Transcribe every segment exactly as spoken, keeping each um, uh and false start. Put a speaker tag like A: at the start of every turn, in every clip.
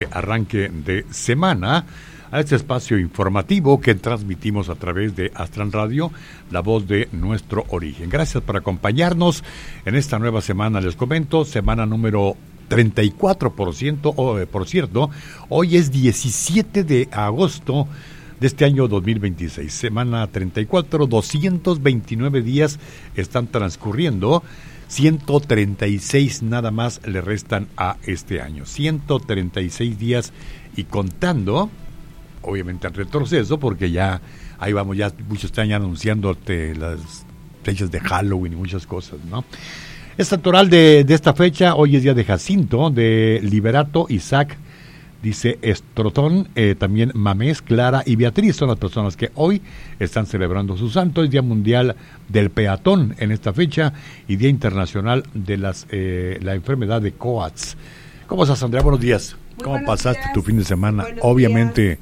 A: Arranque de semana a este espacio informativo que transmitimos a través de Astran Radio, la voz de nuestro origen. Gracias por acompañarnos en esta nueva semana. Les comento, semana número treinta y cuatro por ciento, oh, eh, por cierto, hoy es diecisiete de agosto de este año dos mil veintiséis, semana treinta y cuatro, doscientos veintinueve días están transcurriendo. ciento treinta y seis nada más le restan a este año. ciento treinta y seis días y contando, obviamente en retroceso, porque ya, ahí vamos, ya muchos están ya anunciándote las fechas de Halloween y muchas cosas, ¿no? Es santoral de, de esta fecha, hoy es día de Jacinto, de Liberato, Isaac, dice Estrotón, eh, también Mamés, Clara y Beatriz son las personas que hoy están celebrando su santo. Es Día Mundial del Peatón en esta fecha y Día Internacional de las eh, la enfermedad de Coats. ¿Cómo estás, Andrea? Buenos días.
B: Muy
A: ¿Cómo
B: buenos
A: pasaste
B: días.
A: tu fin de semana?
B: Buenos
A: Obviamente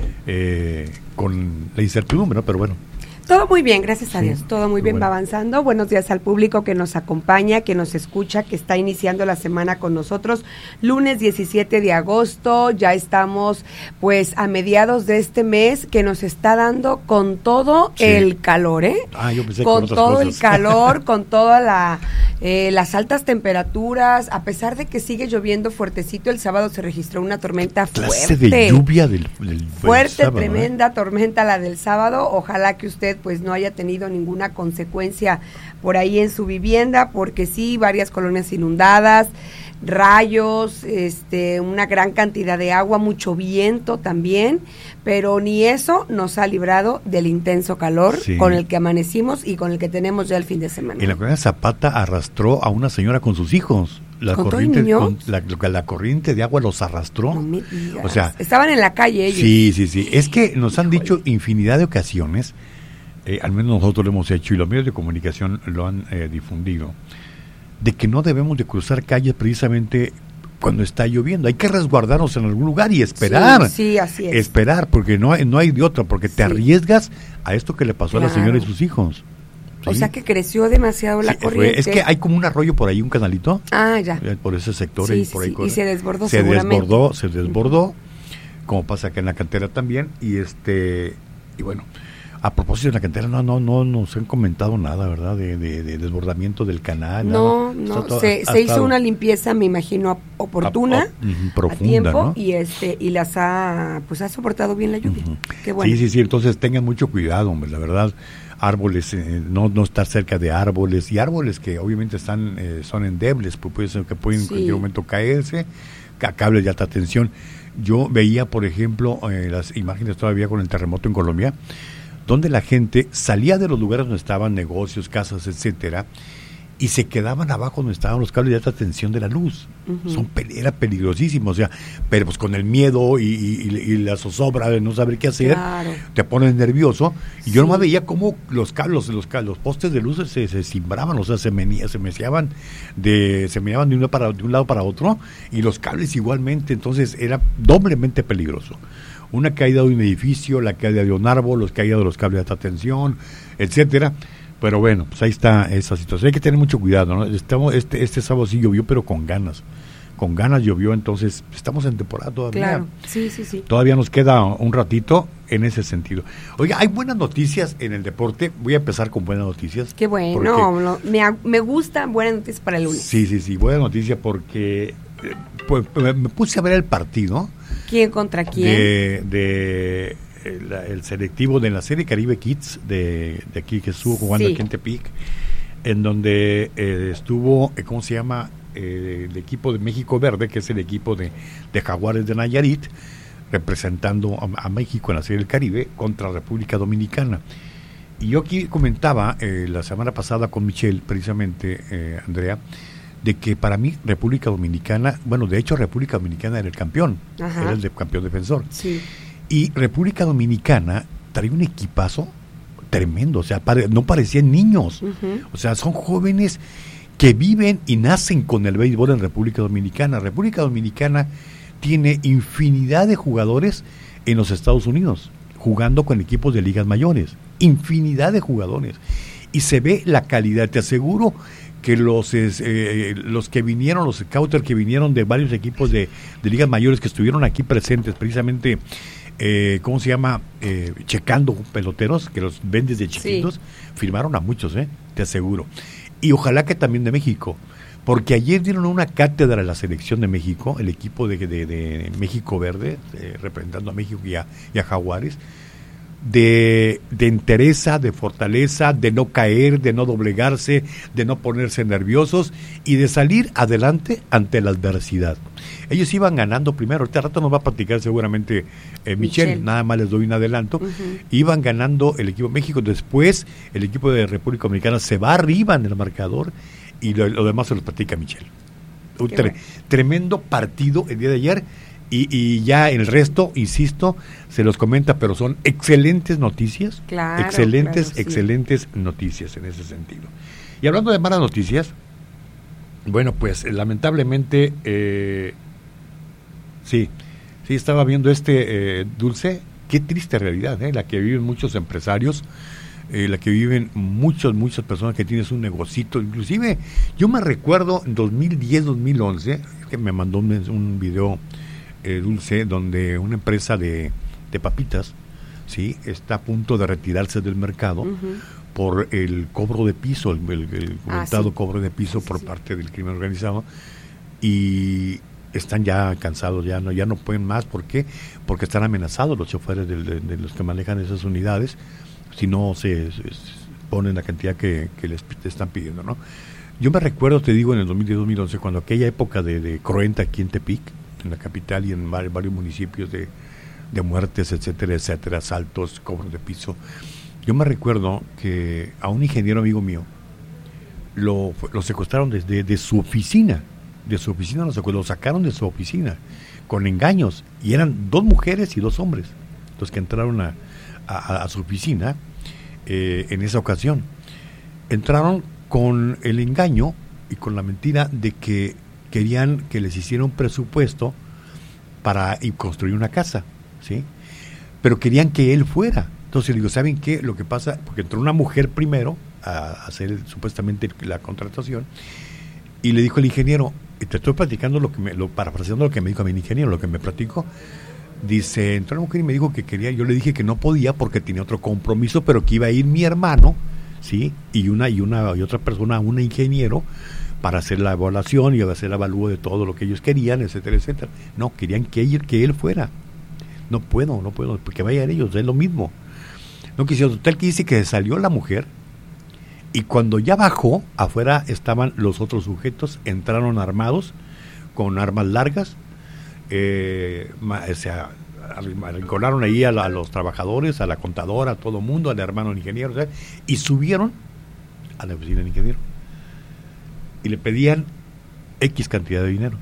A: eh, con la incertidumbre, ¿no? Pero bueno.
B: Todo muy bien, gracias a
A: Sí,
B: Dios, todo muy bien,
A: bueno.
B: va avanzando. Buenos días al público que nos acompaña, que nos escucha, que está iniciando la semana con nosotros. Lunes diecisiete de agosto, ya estamos pues a mediados de este mes que nos está dando con todo
A: Sí.
B: el calor, ¿eh?
A: Ah, yo pensé
B: con
A: con otras
B: todo
A: cosas.
B: el calor, con todas la, eh, las altas temperaturas, a pesar de que sigue lloviendo fuertecito, el sábado se registró una tormenta
A: Clase
B: fuerte.
A: de lluvia del, del
B: Fuerte,
A: del sábado,
B: tremenda
A: ¿eh?
B: tormenta la del sábado. Ojalá que usted pues no haya tenido ninguna consecuencia por ahí en su vivienda, porque sí, varias colonias inundadas, rayos, este, una gran cantidad de agua, mucho viento también, pero ni eso nos ha librado del intenso calor
A: Sí.
B: con el que amanecimos y con el que tenemos ya el fin de semana.
A: En la colonia Zapata arrastró a una señora con sus hijos. La
B: ¿Con todo
A: corriente,
B: y niños?
A: con la, la corriente de agua los arrastró.
B: No me digas.
A: O sea,
B: estaban en la calle ellos.
A: Sí, sí, sí. Es que nos han
B: Híjole.
A: dicho infinidad de ocasiones, eh, al menos nosotros lo hemos hecho y los medios de comunicación lo han eh, difundido, de que no debemos de cruzar calles precisamente cuando está lloviendo. Hay que resguardarnos en algún lugar y esperar.
B: Sí, sí, así es.
A: Esperar, porque no hay, no hay de otra, porque te
B: Sí.
A: arriesgas a esto que le pasó a la
B: Claro.
A: señora y sus hijos.
B: O
A: ¿Sí?
B: sea que creció demasiado la
A: Sí, fue-
B: corriente.
A: es que hay como un arroyo por ahí, un canalito.
B: Ah, ya.
A: Eh, por ese sector
B: Sí,
A: y
B: sí,
A: por ahí
B: sí,
A: corre.
B: y se desbordó
A: se
B: seguramente.
A: desbordó se desbordó como pasa acá en la cantera también. Y este y bueno, a propósito de la cantera, no no no nos han comentado nada, ¿verdad? De, de, de desbordamiento del canal.
B: No,
A: nada.
B: no,
A: Está todo-
B: se,
A: ha
B: se hizo
A: estado
B: una limpieza, me imagino, oportuna,
A: a- ujú,
B: a
A: profunda,
B: tiempo,
A: ¿no?
B: y este y las ha, pues ha soportado bien la lluvia.
A: Ujú.
B: Qué bueno.
A: Sí, sí, sí, entonces tengan mucho cuidado, hombre, la verdad, árboles, eh, no no estar cerca de árboles, y árboles que obviamente están eh, son endebles, pues puede ser que pueden en
B: Sí.
A: cualquier momento caerse, ca- cables de alta tensión. Yo veía, por ejemplo, eh, las imágenes todavía con el terremoto en Colombia, donde la gente salía de los lugares donde estaban negocios, casas, etcétera, y se quedaban abajo donde estaban los cables de alta tensión de la luz.
B: Ujú.
A: Son pe- era peligrosísimo, o sea, pero pues con el miedo y, y, y- y la zozobra de no saber qué hacer,
B: Claro.
A: te pones nervioso. Y yo
B: Sí.
A: nomás veía cómo los cables, los, ca- los postes de luz se, se cimbraban, o sea, se menía, se meciaban de, se meneaban de, uno para, de un lado para otro, y los cables igualmente, entonces era doblemente peligroso. Una caída de un edificio, la caída de un árbol, los caídas de los cables de alta tensión, etcétera. Pero bueno, pues ahí está esa situación. Hay que tener mucho cuidado, ¿no? Estamos, este, este sábado sí llovió, pero con ganas. Con ganas llovió, entonces estamos en temporada todavía.
B: Claro, sí, sí, sí.
A: Todavía nos queda un ratito en ese sentido. Oiga, hay buenas noticias en el deporte. Voy a empezar con buenas noticias.
B: Qué bueno,
A: porque-
B: no, me, ha- me gustan buenas noticias para el lunes.
A: Sí, sí, sí, buena noticia porque eh, pues, me me puse a ver el partido
B: ¿Quién contra quién?
A: de, de el, el selectivo de la serie Caribe Kids de, de aquí que estuvo jugando
B: Sí.
A: aquí en Tepic, en donde eh, estuvo, eh, ¿cómo se llama? Eh, el equipo de México Verde, que es el equipo de, de Jaguares de Nayarit, representando a, a México en la serie del Caribe contra República Dominicana. Y yo aquí comentaba eh, la semana pasada con Michelle, precisamente, eh, Andrea, de que para mí República Dominicana, bueno, de hecho República Dominicana era el campeón,
B: Ajá.
A: era el de campeón defensor.
B: Sí.
A: Y República Dominicana trae un equipazo tremendo, o sea, pare- no parecían niños,
B: Ujú.
A: o sea, son jóvenes que viven y nacen con el béisbol en República Dominicana. República Dominicana tiene infinidad de jugadores en los Estados Unidos, jugando con equipos de ligas mayores, infinidad de jugadores, y se ve la calidad. Te aseguro que los eh, los que vinieron, los scouters que vinieron de varios equipos de, de ligas mayores que estuvieron aquí presentes, precisamente, eh, ¿cómo se llama? Eh, checando peloteros, que los ven desde chiquitos, sí. Firmaron a muchos, eh, te aseguro. Y ojalá que también de México, porque ayer dieron una cátedra a la selección de México, el equipo de, de, de México Verde, eh, representando a México y a, y a Jaguares, de, de entereza, de fortaleza, de no caer, de no doblegarse, de no ponerse nerviosos y de salir adelante ante la adversidad. Ellos iban ganando primero, ahorita rato nos va a platicar seguramente eh, Michelle, Michelle, nada más les doy un adelanto, uh-huh. Iban ganando el equipo de México, después el equipo de República Dominicana se va arriba en el marcador y lo, lo demás se los platica Michelle. Un tre- bueno. Tremendo partido el día de ayer. Y, y ya el resto, insisto, se los comenta, pero son excelentes noticias,
B: claro,
A: excelentes,
B: claro, sí. excelentes
A: noticias en ese sentido. Y hablando de malas noticias, bueno, pues lamentablemente, eh, sí, sí estaba viendo este eh, Dulce, qué triste realidad, eh, la que viven muchos empresarios, eh, la que viven muchos, muchas personas que tienen un negocito, inclusive yo me recuerdo en dos mil diez, dos mil once, que me mandó un, un video Eh, Dulce, donde una empresa de, de papitas, sí, está a punto de retirarse del mercado uh-huh. por el cobro de piso, el, el, el comentado ah, sí. cobro de piso sí, por sí. parte del crimen organizado, y están ya cansados, ya no, ya no pueden más. ¿Por qué? Porque están amenazados los choferes de, de, de los que manejan esas unidades, si no se, se, se ponen la cantidad que, que les están pidiendo, ¿no? Yo me recuerdo, te digo, en el dos mil diez, dos mil once, cuando aquella época de, de cruenta aquí en Tepic, en la capital y en varios, varios municipios de, de muertes, etcétera, etcétera, asaltos, cobros de piso. Yo me recuerdo que a un ingeniero amigo mío lo, lo secuestraron desde de su oficina, de su oficina lo, lo sacaron de su oficina con engaños, y eran dos mujeres y dos hombres los que entraron a, a, a su oficina eh, en esa ocasión. Entraron con el engaño y con la mentira de que querían que les hiciera un presupuesto para y construir una casa, ¿sí? Pero querían que él fuera. Entonces le digo, ¿saben qué? Lo que pasa, porque entró una mujer primero a hacer supuestamente la contratación, y le dijo el ingeniero, y te estoy platicando lo que me, lo parafraseando lo que me dijo a mi ingeniero, lo que me platicó. Dice, entró una mujer y me dijo que quería, yo le dije que no podía porque tenía otro compromiso, pero que iba a ir mi hermano, ¿sí? Y una y una y otra persona, un ingeniero, para hacer la evaluación y hacer el avalúo de todo lo que ellos querían, etcétera, etcétera. No, querían que él, que él fuera. No puedo, no puedo, porque vayan ellos, es lo mismo. No quisieron, total que dice que salió la mujer, y cuando ya bajó, afuera estaban los otros sujetos, entraron armados, con armas largas, eh, o sea, arrinconaron ahí a, la, a los trabajadores, a la contadora, a todo el mundo, al hermano del ingeniero, o sea, y subieron a la oficina del ingeniero. Y le pedían X cantidad de dinero.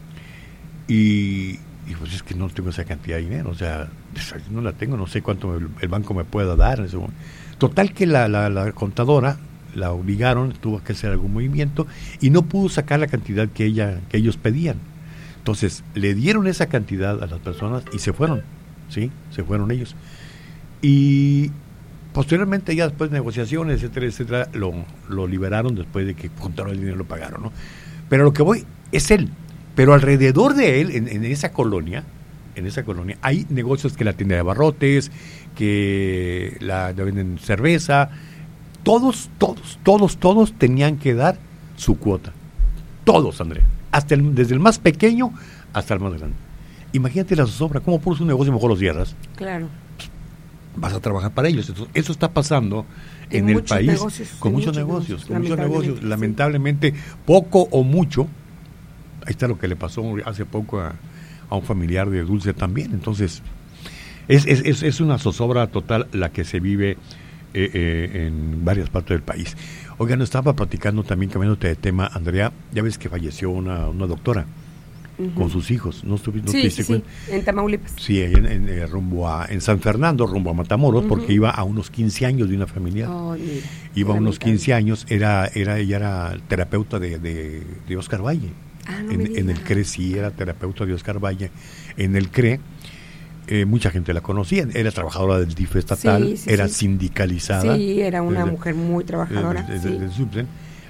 A: Y, y pues es que no tengo esa cantidad de dinero, o sea, no la tengo, no sé cuánto el, el banco me pueda dar en ese momento. Total que la, la, la contadora la obligaron, tuvo que hacer algún movimiento y no pudo sacar la cantidad que ella que ellos pedían. Entonces le dieron esa cantidad a las personas y se fueron, ¿sí? Se fueron ellos. Y posteriormente, ya después de negociaciones, etcétera, etcétera, lo, lo liberaron después de que juntaron el dinero y lo pagaron, ¿no? Pero lo que voy es él. Pero alrededor de él, en, en esa colonia, en esa colonia, hay negocios que la tienda de abarrotes, que la, la venden cerveza. Todos, todos, todos, todos tenían que dar su cuota. Todos, Andrea. Hasta el, desde el más pequeño hasta el más grande. Imagínate la zozobra, ¿cómo por un negocio mejor los cierras?
B: Claro.
A: Vas a trabajar para ellos. Entonces, eso está pasando en, en el país
B: negocios,
A: con muchos, muchos negocios, con muchos negocios. Lamentablemente, poco o mucho. Ahí está lo que le pasó hace poco a, a un familiar de Dulce también. Entonces, es, es, es, es una zozobra total la que se vive eh, eh, en varias partes del país. Oigan, estaba platicando también, cambiándote de tema, Andrea, ya ves que falleció una, una doctora uh-huh. con sus hijos, ¿no, estuvi, no
B: sí,
A: te diste
B: sí,
A: cuenta?
B: Sí, en Tamaulipas.
A: Sí, en, en, en, rumbo a, en San Fernando, rumbo a Matamoros, uh-huh. porque iba a unos quince años de una familia.
B: Oh, mira,
A: iba a unos quince años, era, era, ella era terapeuta de, de, de Oscar Valle.
B: Ah, no
A: en, en el C R E, sí, era terapeuta de Oscar Valle. En el C R E, eh, mucha gente la conocía, era trabajadora del D I F estatal, sí, sí, era sí. sindicalizada.
B: Sí, era una desde, mujer muy trabajadora.
A: Desde,
B: sí.
A: desde, desde,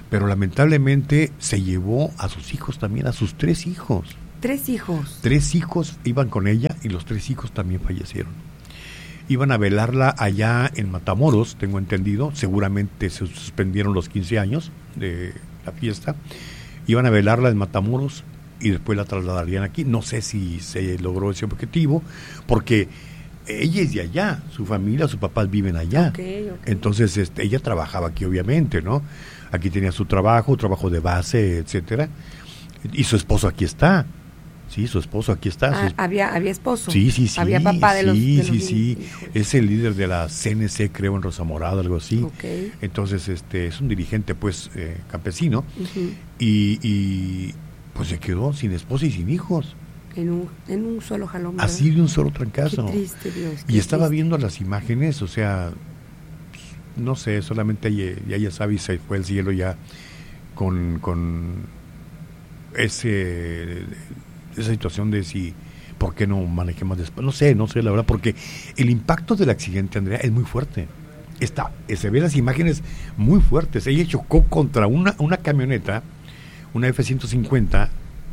A: pero lamentablemente se llevó a sus hijos también, a sus tres hijos.
B: Tres hijos.
A: Tres hijos iban con ella y los tres hijos también fallecieron. Iban a velarla allá en Matamoros, tengo entendido, seguramente se suspendieron los quince años de la fiesta. Iban a velarla en Matamoros y después la trasladarían aquí. No sé si se logró ese objetivo, porque ella es de allá, su familia, sus papás viven allá.
B: Okay, okay.
A: Entonces este, ella trabajaba aquí, obviamente, ¿no? Aquí tenía su trabajo, trabajo de base, etcétera. Y su esposo aquí está. Sí, su esposo aquí está.
B: Ah,
A: su...
B: había, había esposo.
A: Sí, sí, sí.
B: Había papá de los,
A: sí,
B: de
A: sí,
B: los
A: sí.
B: hijos.
A: Es el líder de la C N C, creo, en Rosa Morada, algo así.
B: Okay.
A: Entonces, este, es un dirigente, pues, eh, campesino.
B: Uh-huh.
A: Y, y, pues, se quedó sin esposa y sin hijos.
B: En un, en un solo jalón, ¿verdad?
A: Así de un solo trancazo.
B: Qué triste, Dios. Qué
A: Y estaba
B: triste.
A: viendo las imágenes, o sea, no sé, solamente ella, ya ella sabe y se fue al cielo ya con, con ese, esa situación de si, ¿por qué no manejemos después? No sé, no sé, la verdad, porque el impacto del accidente, Andrea, es muy fuerte. Está, se ven las imágenes muy fuertes. Ella chocó contra una, una camioneta, una F ciento cincuenta,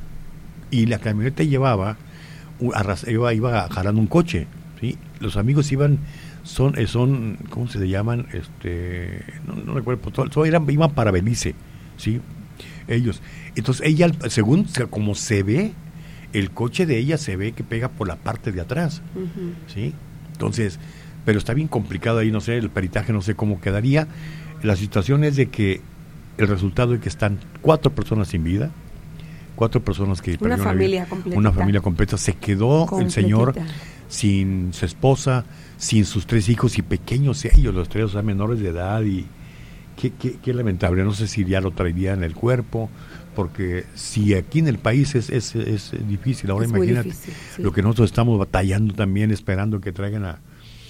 A: y la camioneta llevaba, arras, iba, iba jalando un coche, ¿sí? Los amigos iban, son, son ¿cómo se le llaman? Este, no, no recuerdo, todos eran, iban para Belice, ¿sí? Ellos. Entonces ella, según como se ve, el coche de ella se ve que pega por la parte de atrás, uh-huh. ¿sí? Entonces, pero está bien complicado ahí, no sé, el peritaje no sé cómo quedaría. La situación es de que el resultado es que están cuatro personas sin vida, cuatro personas que
B: una familia completa.
A: Una familia completa. Se quedó completita. El señor sin su esposa, sin sus tres hijos y pequeños ellos, los tres, o sea, menores de edad, y qué, qué, qué lamentable. No sé si ya lo traería en el cuerpo, porque si aquí en el país es, es, es difícil, ahora es imagínate difícil, sí. Lo que nosotros estamos batallando también, esperando que traigan a,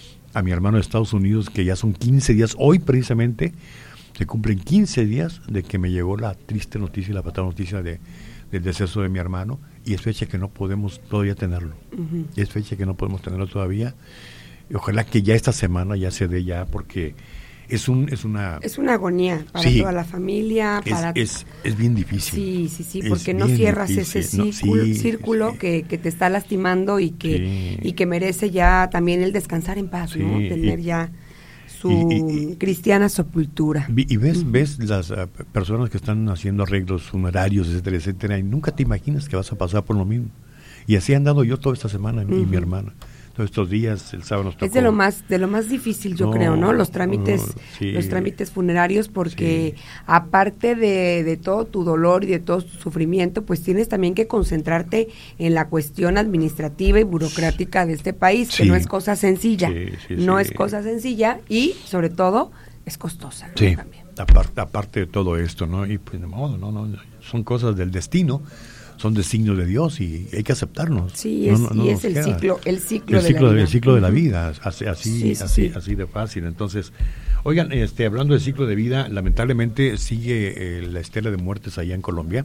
A: a mi hermano de Estados Unidos, que ya son quince días, hoy precisamente se cumplen quince días de que me llegó la triste noticia y la fatal noticia de del deceso de mi hermano, y es fecha que no podemos todavía tenerlo. Uh-huh. Es fecha que no podemos tenerlo todavía. Y ojalá que ya esta semana ya se dé ya, porque es un es una
B: es una agonía para sí, toda la familia,
A: es,
B: para
A: es es bien difícil.
B: Sí, sí, sí, porque no cierras difícil. ese círculo, no, sí, círculo sí. que, que te está lastimando y que sí. y que merece ya también el descansar en paz, sí. ¿no? Tener y, ya su y, y, cristiana sepultura.
A: Y ves, uh-huh. ves las uh, personas que están haciendo arreglos funerarios, etcétera, etcétera, y nunca te imaginas que vas a pasar por lo mismo. Y así he andado yo toda esta semana, uh-huh. y mi hermana. Todos estos días, el sábado nos tocó.
B: Es de lo más, de lo más difícil, yo no, creo, ¿no? Los trámites, no, sí. los trámites funerarios, porque sí. aparte de, de todo tu dolor y de todo tu sufrimiento, pues tienes también que concentrarte en la cuestión administrativa y burocrática de este país, sí. que no es cosa sencilla, sí, sí, no sí. es cosa sencilla y, sobre todo, es costosa.
A: Sí, ¿no? También. Aparte, aparte de todo esto, ¿no? Y pues de modo, no, no, son cosas del destino. Son designios de Dios y hay que aceptarnos.
B: Sí, es, no, no, y es el queda. ciclo, el ciclo,
A: el
B: de,
A: ciclo
B: la
A: de
B: vida.
A: El ciclo de la vida, así, así,
B: sí, sí,
A: así,
B: sí.
A: así de fácil. Entonces, oigan, este, hablando del ciclo de vida, lamentablemente sigue eh, la estela de muertes allá en Colombia.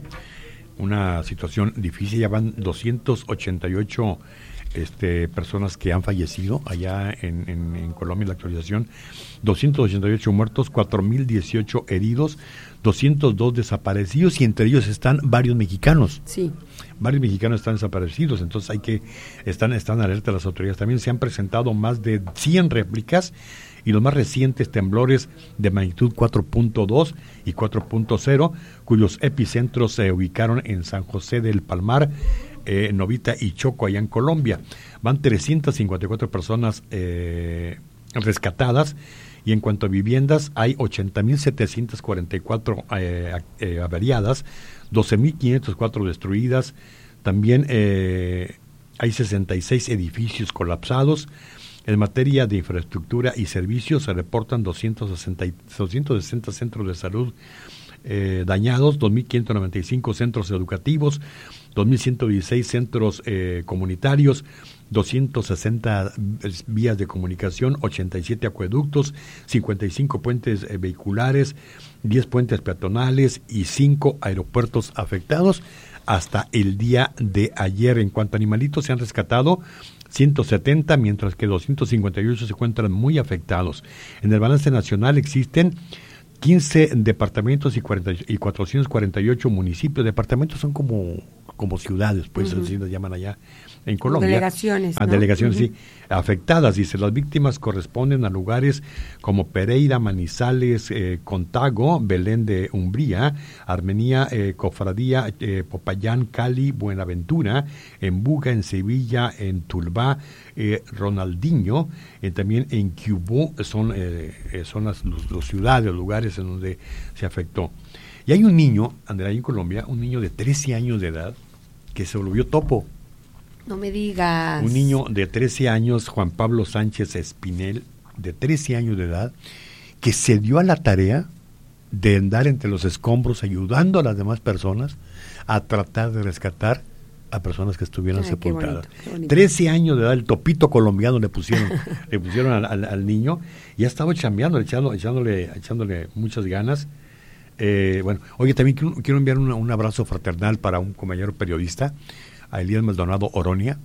A: Una situación difícil, ya van doscientas ochenta y ocho este, personas que han fallecido allá en, en, en Colombia, en la actualización. doscientos ochenta y ocho muertos, cuatro mil dieciocho heridos, doscientos dos desaparecidos, y entre ellos están varios mexicanos.
B: Sí.
A: Varios mexicanos están desaparecidos, entonces hay que, están, están alerta las autoridades. También se han presentado más de cien réplicas, y los más recientes temblores de magnitud cuatro punto dos y cuatro punto cero, cuyos epicentros se ubicaron en San José del Palmar, eh, Novita y Choco, allá en Colombia. Van trescientas cincuenta y cuatro personas eh, rescatadas, y en cuanto a viviendas, hay ochenta mil setecientas cuarenta y cuatro eh, eh, averiadas, doce mil quinientas cuatro destruidas. También eh, hay sesenta y seis edificios colapsados. En materia de infraestructura y servicios se reportan doscientos sesenta, doscientos sesenta centros de salud eh, dañados, dos mil quinientos noventa y cinco centros educativos, dos mil ciento dieciséis centros eh, comunitarios, doscientas sesenta vías de comunicación, ochenta y siete acueductos, cincuenta y cinco puentes eh, vehiculares, diez puentes peatonales y cinco aeropuertos afectados hasta el día de ayer. En cuanto a animalitos, se han rescatado ciento setenta, mientras que doscientos cincuenta y ocho se encuentran muy afectados. En el balance nacional existen quince departamentos y, cuarenta, y cuatrocientos cuarenta y ocho municipios. Departamentos son como, como ciudades, pues, uh-huh. así las llaman allá en Colombia.
B: Delegaciones,
A: a
B: ¿no?
A: Delegaciones,
B: uh-huh.
A: sí. Afectadas, dice, las víctimas corresponden a lugares como Pereira, Manizales, eh, Contago, Belén de Umbría, Armenia, eh, Cofradía, eh, Popayán, Cali, Buenaventura, en Buga, en Sevilla, en Tulbá, eh, Ronaldinho, eh, también en Cubó, son, eh, eh, son las los, los ciudades, los lugares en donde se afectó. Y hay un niño, Andrea, en Colombia, un niño de trece años de edad, que se volvió topo.
B: No me digas.
A: Un niño de trece años, Juan Pablo Sánchez Espinel, de trece años de edad, que se dio a la tarea de andar entre los escombros ayudando a las demás personas a tratar de rescatar a personas que estuvieran Ay, sepultadas. Qué bonito, qué bonito. trece años de edad, el topito colombiano le pusieron le pusieron al, al, al niño, y ha estado chambeando, echando, echándole, echándole muchas ganas. Eh, bueno, oye, también quiero, quiero enviar una, un abrazo fraternal para un compañero periodista, a Elías Maldonado Oronia,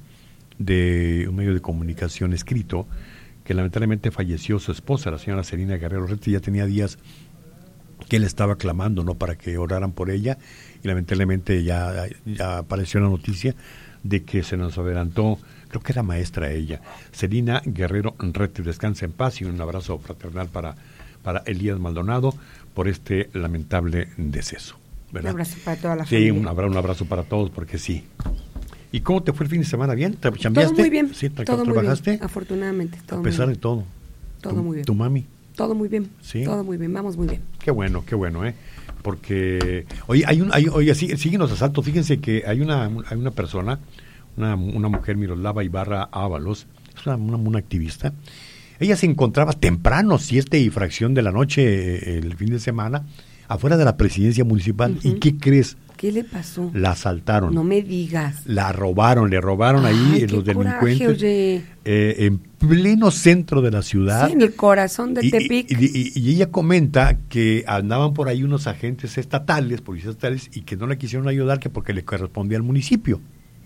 A: de un medio de comunicación escrito, que lamentablemente falleció su esposa, la señora Celina Guerrero Rete. Ya tenía días que él estaba clamando, ¿no?, para que oraran por ella, y lamentablemente ya, ya apareció la noticia de que se nos adelantó, creo que era maestra ella, Celina Guerrero Rete. Descansa en paz, y un abrazo fraternal para, para Elías Maldonado por este lamentable deceso, ¿verdad?
B: Un abrazo para toda la
A: sí,
B: familia.
A: Sí, un abrazo, un abrazo para todos, porque sí. ¿Y cómo te fue el fin de semana? ¿Bien? ¿Te chambeaste?
B: Todo muy bien.
A: ¿Sí? ¿Tra-
B: todo
A: ¿Trabajaste?
B: Muy bien. Afortunadamente. Todo
A: a pesar
B: muy
A: de todo.
B: Todo
A: ¿Tu,
B: muy bien.
A: ¿Tu mami?
B: Todo muy bien.
A: ¿Sí?
B: Todo muy bien. Vamos muy bien.
A: Qué bueno, qué bueno, ¿eh? Porque, oye, hay un, hay, oye, sí, siguen los asaltos. Fíjense que hay una, hay una persona, una, una mujer, Miroslava Ibarra Ábalos, es una, una, una activista. Ella se encontraba temprano, siete y fracción de la noche, eh, el fin de semana, afuera de la presidencia municipal. Uh-huh. ¿Y qué crees?
B: ¿Qué le pasó?
A: La asaltaron.
B: No me digas.
A: La robaron, le robaron Ay, ahí los delincuentes.
B: Coraje, oye.
A: Eh, en pleno centro de la ciudad.
B: Sí, en el corazón de
A: y,
B: Tepic.
A: Y, y, y ella comenta que andaban por ahí unos agentes estatales, policías estatales, y que no le quisieron ayudar, que porque le correspondía al municipio.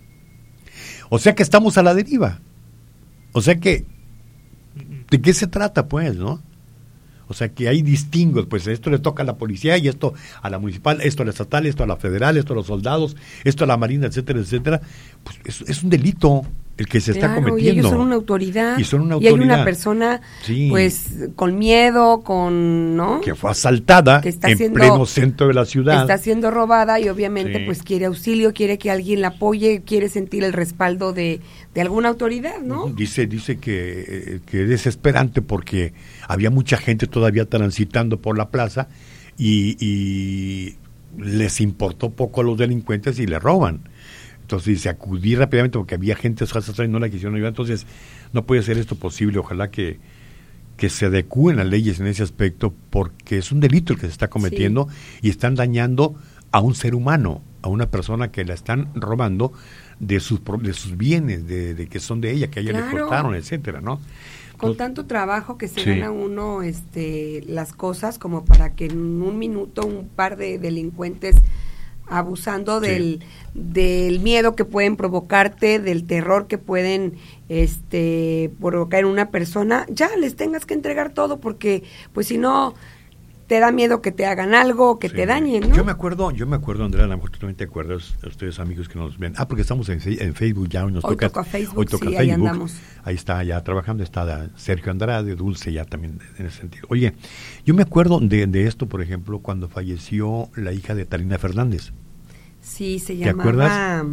A: O sea que estamos a la deriva. O sea que, ¿de qué se trata, pues, no? O sea que hay distingos, pues esto le toca a la policía y esto a la municipal, esto a la estatal, esto a la federal, esto a los soldados, esto a la marina, etcétera, etcétera. Pues es, es un delito el que se
B: claro,
A: está cometiendo.
B: Y ellos son una autoridad.
A: Y son una autoridad.
B: Y hay una persona, sí. pues, con miedo, con, ¿no?
A: Que fue asaltada que está en siendo, pleno centro de la ciudad.
B: Está siendo robada y obviamente, sí. pues, quiere auxilio, quiere que alguien la apoye, quiere sentir el respaldo de, de alguna autoridad, ¿no?
A: Dice, dice que, que es desesperante porque había mucha gente todavía transitando por la plaza y, y les importó poco a los delincuentes y le roban. Entonces dice, acudí rápidamente porque había gente y no la quisieron ayudar. Entonces no puede ser esto posible. Ojalá que, que se adecúen las leyes en ese aspecto, porque es un delito el que se está cometiendo, sí. y están dañando a un ser humano, a una persona que la están robando de sus de sus bienes, de, de que son de ella, que a ella claro. le cortaron, etcétera, ¿no?
B: Con Entonces, tanto trabajo que se sí. gana uno este las cosas como para que en un minuto un par de delincuentes abusando sí. del del miedo que pueden provocarte, del terror que pueden este provocar en una persona, ya les tengas que entregar todo, porque pues si no te da miedo que te hagan algo, que sí. te dañen, ¿no?
A: Yo me acuerdo, yo me acuerdo, Andrea, a lo mejor tú también te acuerdas, ustedes amigos que nos ven, ah, porque estamos en, en Facebook ya, hoy nos
B: hoy
A: toca,
B: toca Facebook,
A: hoy toca
B: sí,
A: Facebook,
B: ahí andamos.
A: Ahí está ya trabajando, está Sergio Andrade, Dulce ya también en ese sentido. Oye, yo me acuerdo de, de esto, por ejemplo, cuando falleció la hija de Talina Fernández.
B: Sí, se
A: ¿Te
B: llamaba...
A: acuerdas?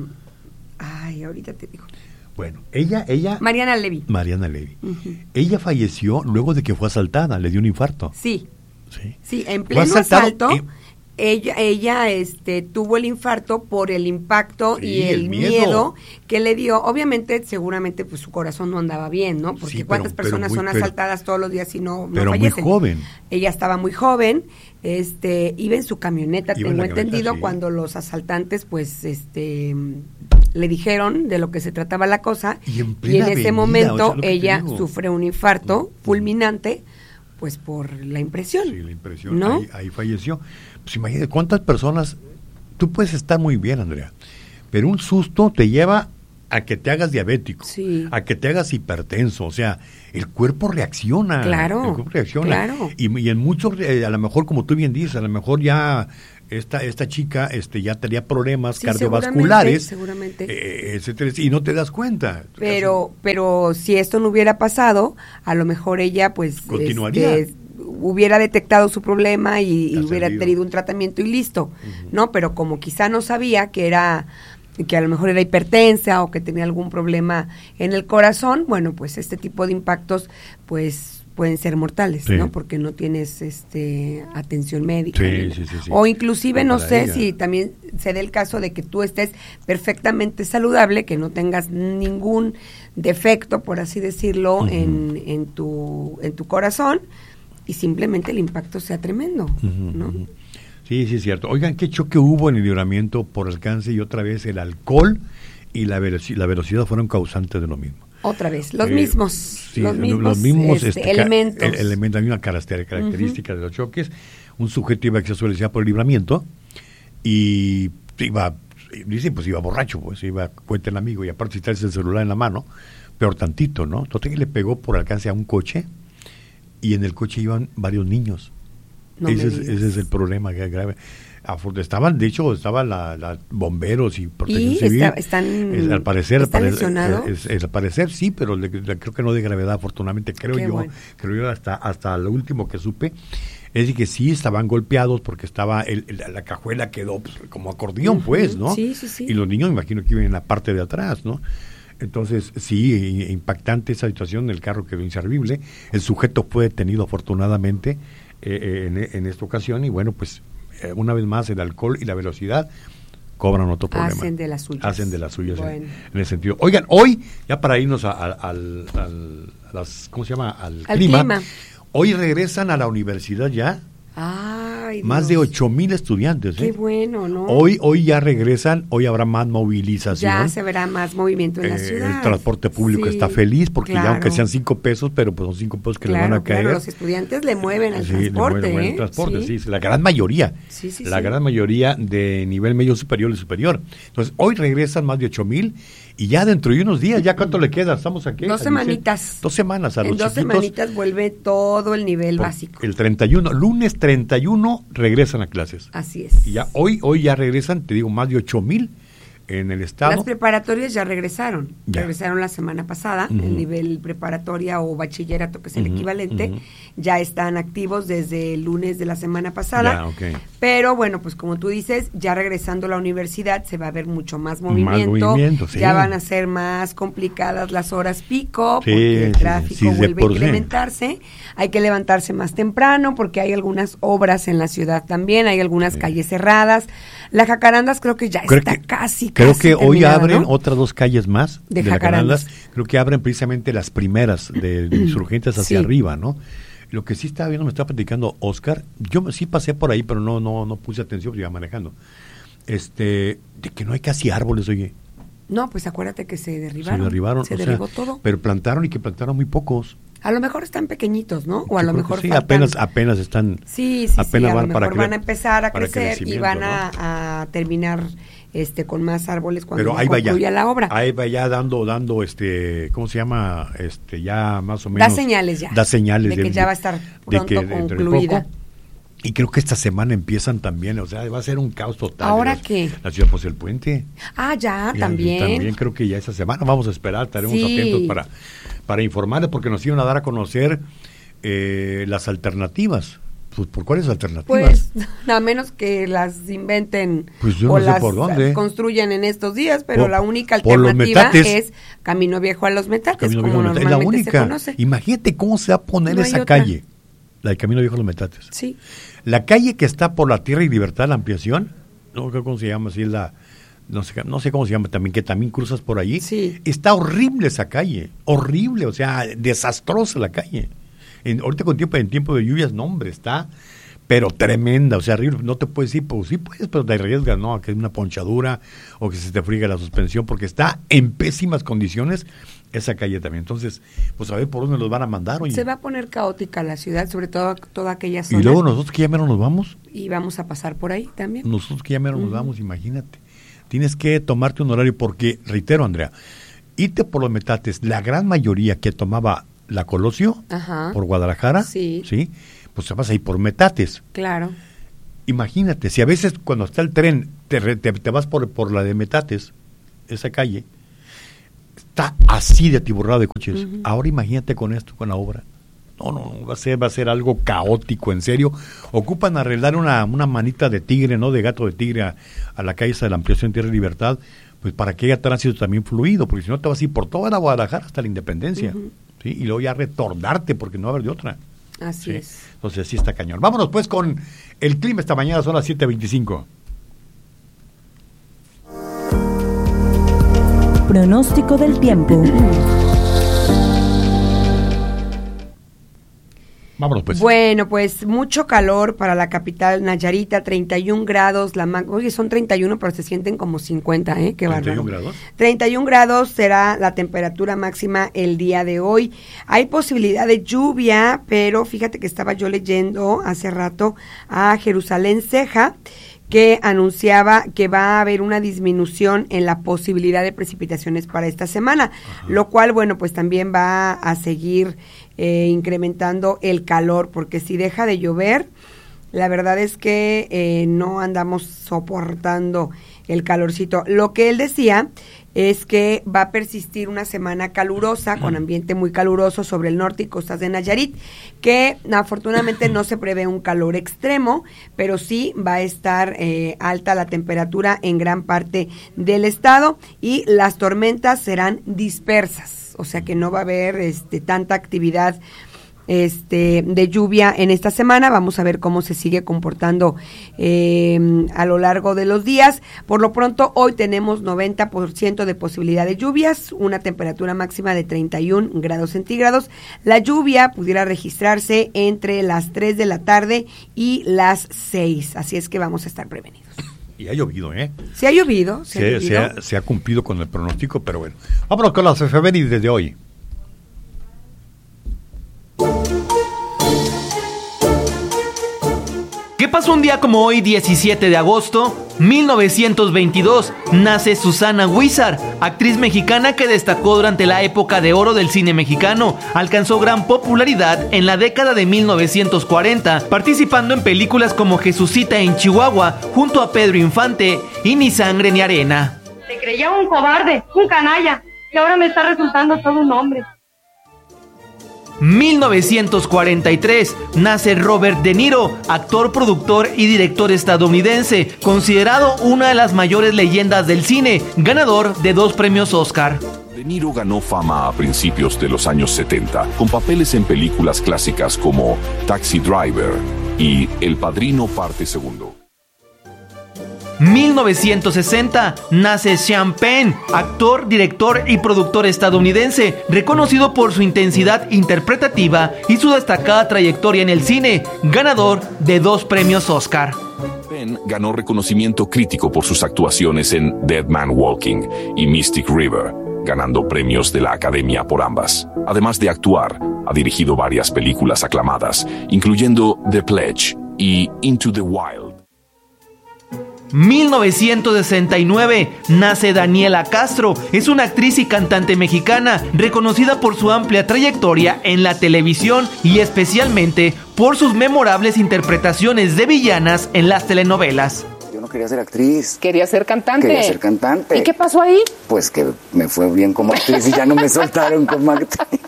B: Ay, ahorita te digo.
A: Bueno, ella, ella...
B: Mariana Levy.
A: Mariana Levy. Uh-huh. Ella falleció luego de que fue asaltada, le dio un infarto.
B: Sí.
A: Sí,
B: sí en pleno asalto, eh, ella, ella este, tuvo el infarto por el impacto sí, y el, el miedo. miedo que le dio. Obviamente, seguramente, pues su corazón no andaba bien, ¿no? Porque sí, cuántas pero, personas pero muy, son asaltadas pero, todos los días y no, no
A: pero
B: fallecen.
A: Muy joven.
B: Ella estaba muy joven, este, iba en su camioneta, iba tengo entendido, camioneta, sí. cuando los asaltantes, pues, este, le dijeron de lo que se trataba la cosa,
A: y en,
B: y en ese
A: avenida,
B: momento
A: o sea,
B: ella sufre un infarto fulminante, pues por la impresión.
A: Sí, la impresión,
B: ¿no?
A: ahí, ahí falleció. Pues imagínate cuántas personas, tú puedes estar muy bien, Andrea, pero un susto te lleva a que te hagas diabético,
B: sí.
A: a que te hagas hipertenso, o sea, el cuerpo reacciona.
B: Claro,
A: el cuerpo reacciona.
B: Claro.
A: Y, y en muchos, eh, a lo mejor, como tú bien dices, a lo mejor ya esta esta chica este ya tenía problemas sí, cardiovasculares,
B: seguramente, seguramente.
A: Eh, etcétera, y no te das cuenta.
B: Pero, casi. pero si esto no hubiera pasado, a lo mejor ella, pues,
A: continuaría.
B: Este, hubiera detectado su problema y, y hubiera tenido un tratamiento y listo, uh-huh. ¿no? Pero como quizá no sabía que era que a lo mejor era hipertensa o que tenía algún problema en el corazón, bueno, pues este tipo de impactos, pues pueden ser mortales, sí. ¿no? Porque no tienes este atención médica.
A: Sí, sí, sí, sí.
B: O inclusive, no, no sé
A: ella.
B: si también se dé el caso de que tú estés perfectamente saludable, que no tengas ningún defecto, por así decirlo, uh-huh. en, en, tu, en tu corazón, y simplemente el impacto sea tremendo, uh-huh, ¿no?
A: Uh-huh. Sí, sí, es cierto. Oigan, qué choque hubo en el libramiento por alcance y otra vez el alcohol y la, veloci- la velocidad fueron causantes de lo mismo.
B: Otra vez, los
A: eh,
B: mismos,
A: sí,
B: los mismos,
A: los mismos
B: este,
A: este,
B: elementos.
A: El, elementos, la misma característica uh-huh. de los choques. Un sujeto iba a exceso de velocidad por el libramiento y iba, dicen, pues iba borracho, pues iba, cuenta el amigo, y aparte si traes el celular en la mano, peor tantito, ¿no? Entonces le pegó por alcance a un coche y en el coche iban varios niños. No ese, es, ese es el problema que es grave. Estaban, de hecho, estaban la, la bomberos y protección
B: ¿Y
A: civil.
B: Está, están,
A: es, al parecer,
B: ¿están
A: al
B: lesionados?
A: Es, es, al parecer sí, pero le, le, creo que no de gravedad, afortunadamente, creo Qué yo, bueno. creo yo hasta hasta lo último que supe, es decir, que sí estaban golpeados porque estaba el, el, la cajuela quedó pues, como acordeón, uh-huh. pues, ¿no?
B: Sí, sí, sí.
A: Y los niños, me imagino que iban en la parte de atrás, ¿no? Entonces, sí, impactante esa situación, el carro quedó inservible, el sujeto fue detenido afortunadamente eh, en, en esta ocasión y bueno, pues eh, una vez más el alcohol y la velocidad cobran otro problema.
B: Hacen de las suyas.
A: Hacen de las suyas
B: bueno.
A: en, en ese sentido. Oigan, hoy, ya para irnos a, a, al, al, a las, ¿cómo se llama? Al,
B: al
A: clima,
B: clima,
A: hoy regresan a la universidad ya.
B: Ay,
A: más
B: Dios.
A: de ocho mil estudiantes.
B: Qué
A: ¿eh?
B: bueno, ¿no?
A: Hoy hoy ya regresan, hoy habrá más movilización.
B: Ya se verá más movimiento en eh, la ciudad.
A: El transporte público sí, está feliz porque
B: claro.
A: ya aunque sean cinco pesos, pero pues son cinco pesos que
B: claro,
A: le van a caer.
B: Claro, los estudiantes le mueven al
A: sí,
B: transporte.
A: Le mueven,
B: ¿eh?
A: el transporte,
B: sí.
A: sí, la gran mayoría.
B: Sí, sí,
A: la
B: sí.
A: gran mayoría de nivel medio superior y superior. Entonces, hoy regresan más de ocho mil y ya dentro de unos días, ¿ya cuánto le queda? Estamos aquí.
B: Dos semanitas.
A: Dos semanas a
B: en
A: los
B: dos
A: chiquitos.
B: semanitas vuelve todo el nivel
A: Por,
B: básico.
A: El treinta y uno, lunes treinta y uno regresan a clases.
B: Así es.
A: Y ya hoy, hoy ya regresan, te digo, más de ocho mil en el estado.
B: Las preparatorias ya regresaron.
A: Ya.
B: Regresaron la semana pasada. Uh-huh. El nivel preparatoria o bachillerato, que es el uh-huh. equivalente, uh-huh. ya están activos desde el lunes de la semana pasada.
A: Ya, okay.
B: Pero bueno, pues como tú dices, ya regresando a la universidad se va a ver mucho más movimiento.
A: Más movimiento, sí.
B: Ya van a ser más complicadas las horas pico,
A: sí,
B: porque el tráfico
A: sí, sí,
B: vuelve a
A: por
B: incrementarse. Sí. Hay que levantarse más temprano porque hay algunas obras en la ciudad también, hay algunas sí. calles cerradas. La Jacarandas creo que ya
A: creo
B: está
A: que,
B: casi,
A: Creo
B: casi
A: que hoy abren
B: ¿no?
A: otras dos calles más
B: de,
A: de
B: Jacarandas.
A: Jacarandas. Creo que abren precisamente las primeras de, de Insurgentes hacia
B: sí.
A: arriba, ¿no? Lo que sí estaba viendo, me estaba platicando Oscar, yo sí pasé por ahí, pero no no no puse atención porque iba manejando. Este, de que no hay casi árboles, oye.
B: No, pues acuérdate que se derribaron.
A: Se derribaron,
B: se
A: o
B: derribó
A: sea,
B: todo.
A: Pero plantaron y que plantaron muy pocos.
B: A lo mejor están pequeñitos, ¿no? O a
A: Yo
B: lo
A: creo
B: mejor
A: que sí,
B: faltan...
A: apenas apenas están.
B: Sí, sí,
A: apenas
B: sí, a
A: van
B: lo
A: para
B: mejor
A: cre-
B: van a empezar a
A: para
B: crecer y van a, a terminar este con más árboles cuando
A: Pero
B: ya
A: ahí va
B: concluya
A: ya,
B: la obra.
A: Ahí va ya dando dando este, ¿cómo se llama? Este ya más o menos
B: Da señales ya.
A: Da señales
B: de que
A: de,
B: ya va a estar pronto
A: de que,
B: concluida.
A: Poco, y creo que esta semana empiezan también, o sea, va a ser un caos total.
B: ¿Ahora
A: la,
B: qué?
A: La ciudad, pues el puente.
B: Ah, ya,
A: Y,
B: también.
A: Y también creo que ya esta semana vamos a esperar, estaremos
B: sí.
A: atentos para, para informarles, porque nos iban a dar a conocer eh, las alternativas. Pues, ¿por cuáles alternativas?
B: Pues, a menos que las inventen
A: pues yo
B: o
A: no sé
B: las
A: por dónde.
B: construyan en estos días, pero
A: Por,
B: la única
A: por los
B: alternativa
A: metates,
B: es Camino Viejo a los Metates,
A: Camino
B: como
A: Viejo a los
B: normalmente
A: Metates, es la única.
B: se conoce.
A: Imagínate cómo se va a poner
B: No hay
A: esa
B: otra.
A: calle, la del Camino Viejo a los Metates.
B: Sí.
A: La calle que está por la Tierra y Libertad, la ampliación, no sé cómo se llama, si es la, no sé, no sé cómo se llama también, que también cruzas por allí.
B: Sí.
A: Está horrible esa calle, horrible, o sea, desastrosa la calle. En, ahorita con tiempo, en tiempo de lluvias, no hombre, está, pero tremenda, o sea, horrible. No te puedes ir, pues sí puedes, pero te arriesgas, ¿no? A que es una ponchadura o que se te friega la suspensión, porque está en pésimas condiciones esa calle también. Entonces, pues a ver por dónde los van a mandar. Oye.
B: Se va a poner caótica la ciudad, sobre todo toda aquella zona.
A: Y luego nosotros que ya mero nos vamos.
B: Y vamos a pasar por ahí también.
A: Nosotros que ya mero uh-huh. nos vamos, imagínate. tienes que tomarte un horario porque, reitero, Andrea, irte por los metates, la gran mayoría que tomaba la Colosio, Ajá. por Guadalajara, sí. ¿sí? Pues te vas ahí por metates.
B: Claro.
A: Imagínate, si a veces cuando está el tren, te, te, te vas por, por la de metates, esa calle, está así de atiborrado de coches. Uh-huh. Ahora imagínate con esto, con la obra. No, no, no, va a ser, va a ser algo caótico, en serio. Ocupan arreglar una, una manita de tigre, ¿no? De gato de tigre a, a la calle de la ampliación Tierra y Libertad, pues para que haya tránsito también fluido, porque si no te vas a ir por toda la Guadalajara hasta la Independencia, uh-huh. ¿sí? Y luego ya retornarte, porque no va a haber de otra.
B: Así
A: ¿sí?
B: es.
A: Entonces sí está cañón. Vámonos pues con el clima esta mañana, son las siete veinticinco.
C: Pronóstico del tiempo.
A: Vámonos pues.
B: Bueno, pues mucho calor para la capital Nayarita, treinta y un grados, la ma- oye, son treinta y uno, pero se sienten como cincuenta, ¿eh? Qué bárbaro.
A: ¿treinta y un grados?
B: treinta y un grados será la temperatura máxima el día de hoy. Hay posibilidad de lluvia, pero fíjate que estaba yo leyendo hace rato a Jerusalén Ceja, que anunciaba que va a haber una disminución en la posibilidad de precipitaciones para esta semana, Ajá. lo cual, bueno, pues también va a seguir eh, incrementando el calor, porque si deja de llover, la verdad es que eh, no andamos soportando el calorcito. Lo que él decía es que va a persistir una semana calurosa, con ambiente muy caluroso sobre el norte y costas de Nayarit, que afortunadamente no se prevé un calor extremo, pero sí va a estar eh, alta la temperatura en gran parte del estado y las tormentas serán dispersas, o sea que no va a haber este, tanta actividad Este, de lluvia en esta semana. Vamos a ver cómo se sigue comportando eh, a lo largo de los días. Por lo pronto, hoy tenemos noventa por ciento de posibilidad de lluvias, una temperatura máxima de treinta y un grados centígrados. La lluvia pudiera registrarse entre las tres de la tarde y las seis, así es que vamos a estar prevenidos.
A: Y ha llovido, ¿eh?
B: Se ha llovido. Se,
A: se,
B: ha, llovido.
A: Se, ha, se ha cumplido con el pronóstico, pero bueno. Vámonos con las efemérides de hoy.
D: ¿Qué pasó un día como hoy, diecisiete de agosto? mil novecientos veintidós, nace Susana Huizar, actriz mexicana que destacó durante la época de oro del cine mexicano. Alcanzó gran popularidad en la década de mil novecientos cuarenta, participando en películas como Jesucita en Chihuahua, junto a Pedro Infante y Ni Sangre ni Arena.
E: Te creía un cobarde, un canalla, y ahora me está resultando todo un hombre.
D: mil novecientos cuarenta y tres, nace Robert De Niro, actor, productor y director estadounidense, considerado una de las mayores leyendas del cine, ganador de dos premios Oscar.
F: De Niro ganó fama a principios de los años setenta, con papeles en películas clásicas como Taxi Driver y El Padrino Parte Segundo.
D: mil novecientos sesenta, nace Sean Penn, actor, director y productor estadounidense, reconocido por su intensidad interpretativa y su destacada trayectoria en el cine, ganador de dos premios Oscar.
F: Penn ganó reconocimiento crítico por sus actuaciones en Dead Man Walking y Mystic River, ganando premios de la Academia por ambas. Además de actuar, ha dirigido varias películas aclamadas, incluyendo The Pledge y Into the Wild.
D: mil novecientos sesenta y nueve, nace Daniela Castro, es una actriz y cantante mexicana, reconocida por su amplia trayectoria en la televisión y especialmente por sus memorables interpretaciones de villanas en las telenovelas.
G: Yo no quería ser actriz.
H: Quería ser cantante.
G: Quería ser cantante.
H: ¿Y qué pasó ahí?
G: Pues que me fue bien como actriz y ya no me soltaron como actriz.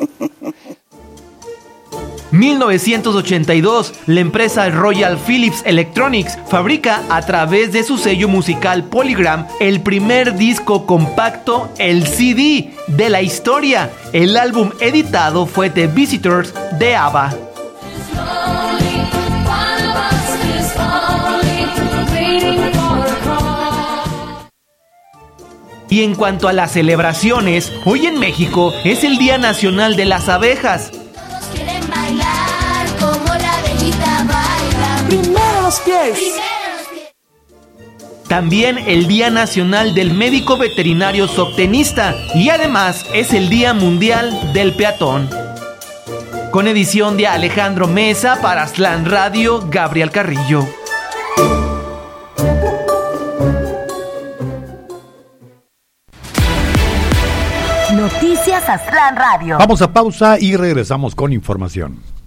D: mil novecientos ochenta y dos, la empresa Royal Philips Electronics fabrica a través de su sello musical Polygram el primer disco compacto, el C D, de la historia. El álbum editado fue The Visitors de ABBA. Y en cuanto a las celebraciones, hoy en México es el Día Nacional de las Abejas.
H: Primero los pies.
D: También el Día Nacional del Médico Veterinario Zootecnista y además es el Día Mundial del Peatón. Con edición de Alejandro Mesa para Aztlán Radio, Gabriel Carrillo.
C: Noticias Aztlán Radio.
A: Vamos a pausa y regresamos con información.